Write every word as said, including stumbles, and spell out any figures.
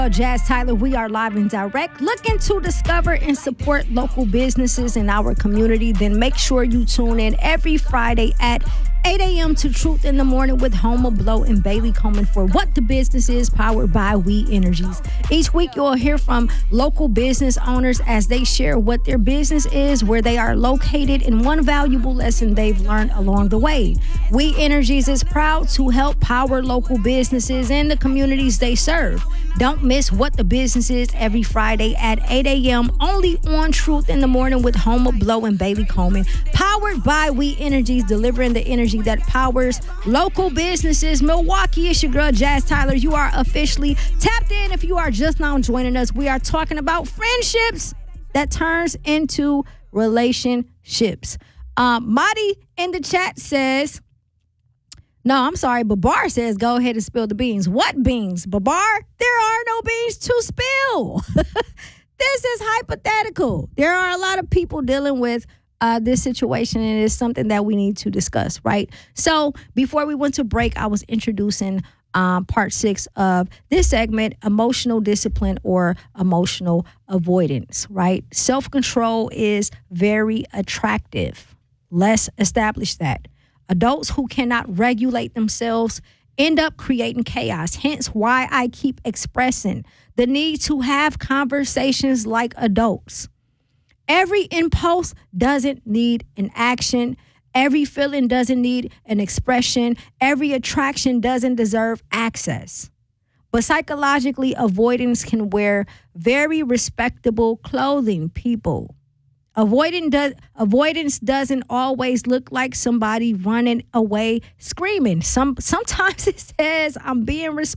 Jazz Tyler, we are live and direct. Looking to discover and support local businesses in our community? Then make sure you tune in every Friday at eight a.m. to Truth in the Morning with Homer Blow and Bailey Coleman for What the Business Is, powered by We Energies. Each week, you'll hear from local business owners as they share what their business is, where they are located, and one valuable lesson they've learned along the way. We Energies is proud to help power local businesses in the communities they serve. Don't miss What the Business Is every Friday at eight a.m. only on Truth in the Morning with Homer Blow and Bailey Coleman, powered by We Energies, delivering the energy that powers local businesses. Milwaukee, it's your girl Jazz Tyler. You are officially tapped in. If you are just now joining us, we are talking about friendships that turns into relationships. Um, Marty in the chat says, no, I'm sorry, Babar says, go ahead and spill the beans. What beans, Babar? There are no beans to spill. This is hypothetical. There are a lot of people dealing with Uh, this situation, and it's something that we need to discuss, right? So before we went to break, I was introducing um, part six of this segment, emotional discipline or emotional avoidance, right? Self-control is very attractive. Let's establish that. Adults who cannot regulate themselves end up creating chaos. Hence why I keep expressing the need to have conversations like adults. Every impulse doesn't need an action. Every feeling doesn't need an expression. Every attraction doesn't deserve access. But psychologically, avoidance can wear very respectable clothing, people. Avoiding does, avoidance doesn't always look like somebody running away screaming. Some Sometimes it says, I'm being respectful.